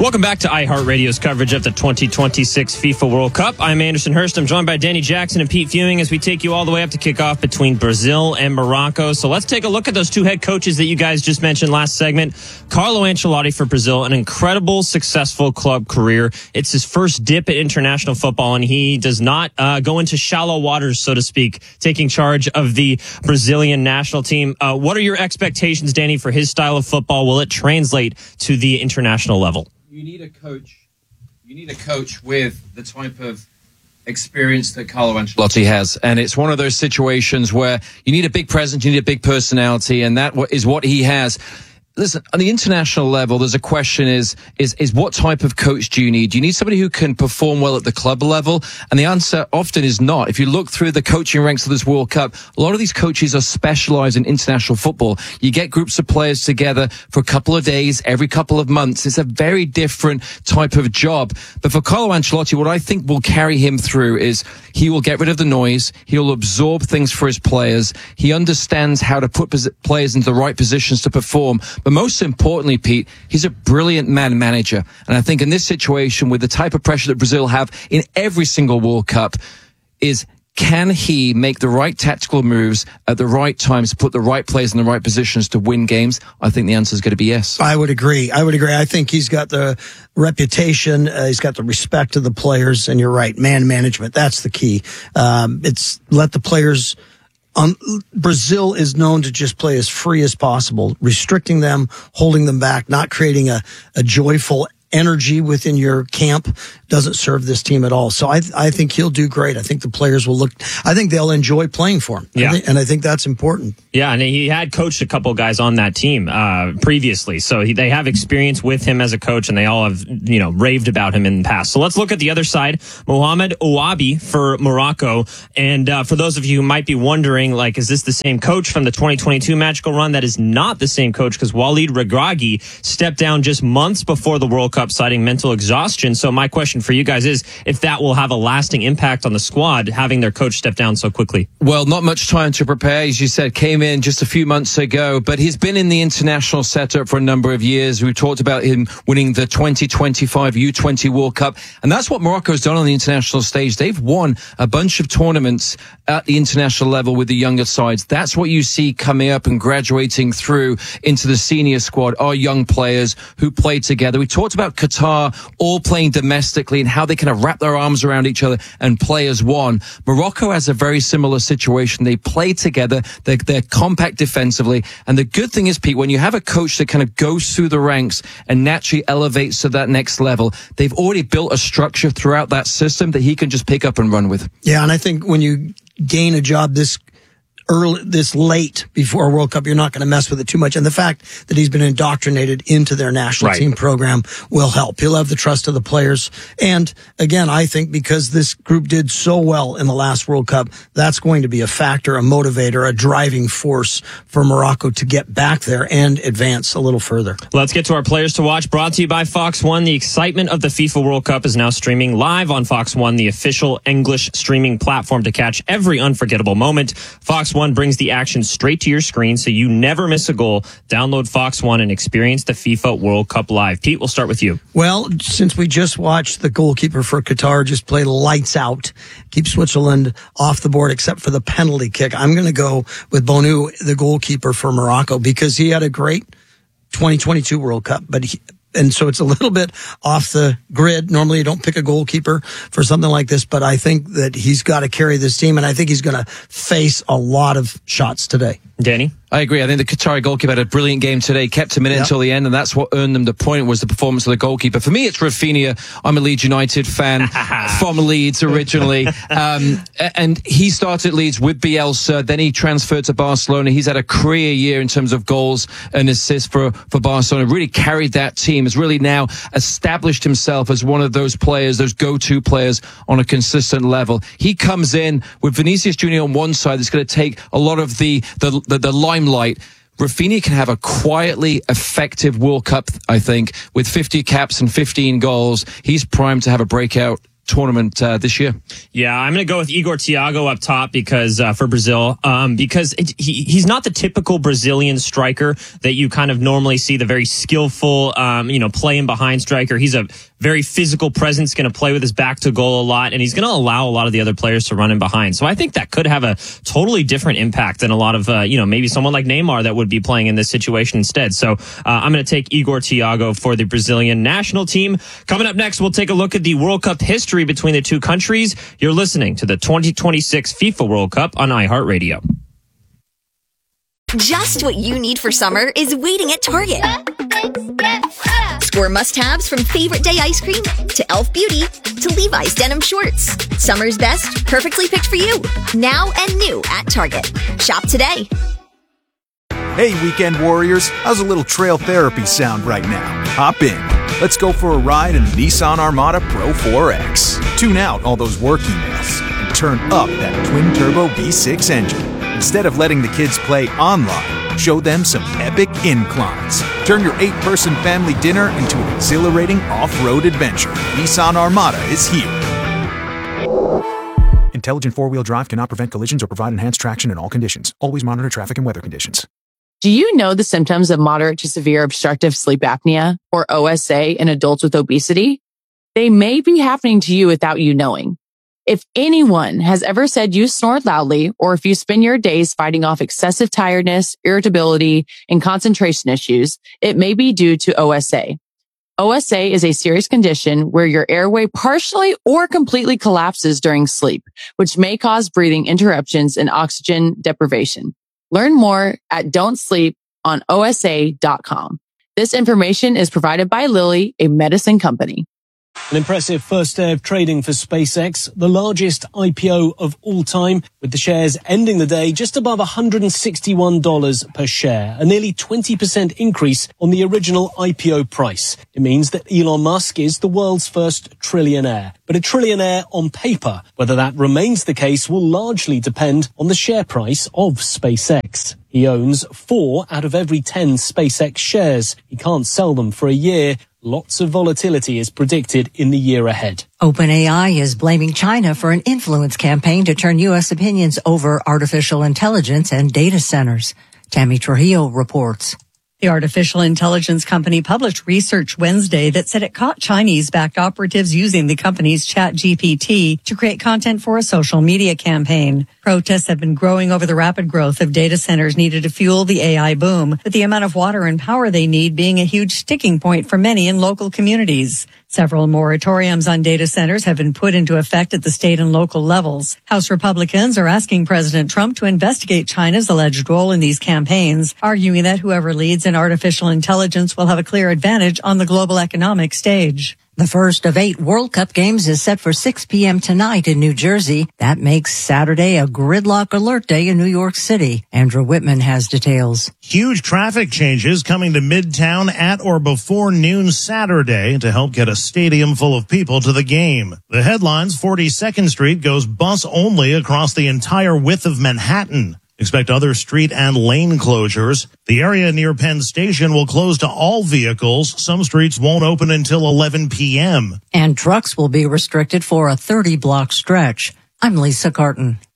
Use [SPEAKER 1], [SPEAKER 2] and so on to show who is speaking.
[SPEAKER 1] Welcome back to iHeartRadio's coverage of the 2026 FIFA World Cup. I'm Anderson Hurst. I'm joined by Danny Jackson and Pete Fewing as we take you all the way up to kickoff between Brazil and Morocco. So let's take a look at those two head coaches that you guys just mentioned last segment. Carlo Ancelotti for Brazil, an incredible, successful club career. It's his first dip at international football, and he does not go into shallow waters, so to speak, taking charge of the Brazilian national team. What are your expectations, Danny, for his style of football? Will it translate to the international level?
[SPEAKER 2] You need a coach with the type of experience that Carlo Ancelotti has. And it's one of those situations where you need a big presence, you need a big personality, and that is what he has. Listen, on the international level, there's a question is what type of coach do you need? Do you need somebody who can perform well at the club level? And the answer often is not. If you look through the coaching ranks of this World Cup, a lot of these coaches are specialized in international football. You get groups of players together for a couple of days, every couple of months. It's a very different type of job. But for Carlo Ancelotti, what I think will carry him through is he will get rid of the noise. He'll absorb things for his players. He understands how to put players into the right positions to perform. But most importantly, Pete, he's a brilliant man manager. And I think in this situation, with the type of pressure that Brazil have in every single World Cup, is can he make the right tactical moves at the right times to put the right players in the right positions to win games? I think the answer is going to be yes.
[SPEAKER 3] I would agree. I think he's got the reputation. He's got the respect of the players. And you're right, man management. That's the key. It's let the players... Brazil is known to just play as free as possible, restricting them, holding them back, not creating a joyful energy within your camp doesn't serve this team at all. So I think he'll do great. I think the players will I think they'll enjoy playing for him.
[SPEAKER 1] Yeah.
[SPEAKER 3] And I think that's important.
[SPEAKER 1] Yeah, and he had coached a couple of guys on that team previously. So they have experience with him as a coach, and they all have, raved about him in the past. So let's look at the other side. Mohamed Ouabi for Morocco. And for those of you who might be wondering, is this the same coach from the 2022 Magical Run? That is not the same coach, because Walid Regragui stepped down just months before the World Cup, citing mental exhaustion. So my question for you guys is if that will have a lasting impact on the squad, having their coach step down so quickly.
[SPEAKER 2] Well, not much time to prepare. As you said, came in just a few months ago, but he's been in the international setup for a number of years. We talked about him winning the 2025 U20 World Cup, and that's what Morocco's done on the international stage. They've won a bunch of tournaments at the international level with the younger sides. That's what you see coming up and graduating through into the senior squad, our young players who play together. We talked about Qatar all playing domestically and how they kind of wrap their arms around each other and play as one. Morocco has a very similar situation. They play together. They're compact defensively. And the good thing is, Pete, when you have a coach that kind of goes through the ranks and naturally elevates to that next level, they've already built a structure throughout that system that he can just pick up and run with.
[SPEAKER 3] Yeah, and I think when you gain a job this late before a World Cup, you're not going to mess with it too much. And the fact that he's been indoctrinated into their national team program will help. He'll have the trust of the players. And again, I think because this group did so well in the last World Cup, that's going to be a factor, a motivator, a driving force for Morocco to get back there and advance a little further.
[SPEAKER 1] Let's get to our players to watch. Brought to you by Fox One. The excitement of the FIFA World Cup is now streaming live on Fox One, the official English streaming platform to catch every unforgettable moment. Fox One brings the action straight to your screen so you never miss a goal. Download Fox One and experience the FIFA World Cup live. Pete, we'll start with you.
[SPEAKER 3] Well, since we just watched the goalkeeper for Qatar just play lights out, keep Switzerland off the board except for the penalty kick, I'm going to go with Bonu, the goalkeeper for Morocco, because he had a great 2022 World Cup, and so it's a little bit off the grid. Normally you don't pick a goalkeeper for something like this, but I think that he's got to carry this team, and I think he's going to face a lot of shots today.
[SPEAKER 1] Danny?
[SPEAKER 2] I agree. I think the Qatari goalkeeper had a brilliant game today, kept him in it until the end, and that's what earned them the point, was the performance of the goalkeeper. For me, it's Rafinha. I'm a Leeds United fan from Leeds originally. And he started Leeds with Bielsa, then he transferred to Barcelona. He's had a career year in terms of goals and assists for Barcelona. Really carried that team, has really now established himself as one of those players, those go-to players on a consistent level. He comes in with Vinicius Junior on one side. That's going to take a lot of the limelight. Rafinha can have a quietly effective World Cup, I think, with 50 caps and 15 goals. He's primed to have a breakout tournament this year.
[SPEAKER 1] Yeah, I'm going to go with Igor Thiago up top because for Brazil, because he's not the typical Brazilian striker that you kind of normally see, the very skillful, playing behind striker. He's a very physical presence, going to play with his back to goal a lot, and he's going to allow a lot of the other players to run in behind. So I think that could have a totally different impact than a lot of, maybe someone like Neymar that would be playing in this situation instead. So I'm going to take Igor Thiago for the Brazilian national team. Coming up next, we'll take a look at the World Cup history between the two countries. You're listening to the 2026 FIFA World Cup on iHeartRadio.
[SPEAKER 4] Just what you need for summer is waiting at Target. Score must-haves from Favorite Day ice cream to e.l.f. Beauty to Levi's denim shorts. Summer's best, perfectly picked for you. Now and new at Target. Shop today.
[SPEAKER 5] Hey, weekend warriors. How's a little trail therapy sound right now? Hop in. Let's go for a ride in the Nissan Armada Pro 4X. Tune out all those work emails and turn up that twin-turbo V6 engine. Instead of letting the kids play online, show them some epic inclines. Turn your 8-person family dinner into an exhilarating off-road adventure. Nissan Armada is here. Intelligent four-wheel drive cannot prevent collisions or provide enhanced traction in all conditions. Always monitor traffic and weather conditions.
[SPEAKER 6] Do you know the symptoms of moderate to severe obstructive sleep apnea, or OSA, in adults with obesity? They may be happening to you without you knowing. If anyone has ever said you snore loudly, or if you spend your days fighting off excessive tiredness, irritability, and concentration issues, it may be due to OSA. OSA is a serious condition where your airway partially or completely collapses during sleep, which may cause breathing interruptions and oxygen deprivation. Learn more at don'tsleeponosa.com. This information is provided by Lilly, a medicine company.
[SPEAKER 7] An impressive first day of trading for SpaceX, the largest IPO of all time, with the shares ending the day just above $161 per share, a nearly 20% increase on the original IPO price. It means that Elon Musk is the world's first trillionaire, but a trillionaire on paper. Whether that remains the case will largely depend on the share price of SpaceX. He owns 4 out of every 10 SpaceX shares. He can't sell them for a year. Lots of volatility is predicted in the year ahead.
[SPEAKER 8] OpenAI is blaming China for an influence campaign to turn U.S. opinions over artificial intelligence and data centers. Tammy Trujillo reports.
[SPEAKER 9] The artificial intelligence company published research Wednesday that said it caught Chinese-backed operatives using the company's ChatGPT to create content for a social media campaign. Protests have been growing over the rapid growth of data centers needed to fuel the AI boom, with the amount of water and power they need being a huge sticking point for many in local communities. Several moratoriums on data centers have been put into effect at the state and local levels. House Republicans are asking President Trump to investigate China's alleged role in these campaigns, arguing that whoever leads in artificial intelligence will have a clear advantage on the global economic stage.
[SPEAKER 8] The first of 8 World Cup games is set for 6 p.m. tonight in New Jersey. That makes Saturday a gridlock alert day in New York City. Andrew Whitman has details.
[SPEAKER 10] Huge traffic changes coming to Midtown at or before noon Saturday to help get a stadium full of people to the game. The headlines: 42nd Street goes bus only across the entire width of Manhattan. Expect other street and lane closures. The area near Penn Station will close to all vehicles. Some streets won't open until 11 p.m.
[SPEAKER 8] And trucks will be restricted for a 30-block stretch. I'm Lisa Carton.